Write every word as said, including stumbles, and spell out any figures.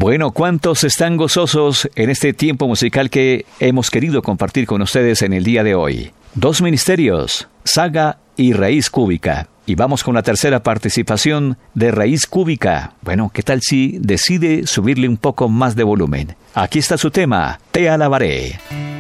Bueno, ¿cuántos están gozosos en este tiempo musical que hemos querido compartir con ustedes en el día de hoy? Dos ministerios, Saga y Raíz Cúbica. Y vamos con la tercera participación de Raíz Cúbica. Bueno, ¿qué tal si decide subirle un poco más de volumen? Aquí está su tema, Te alabaré.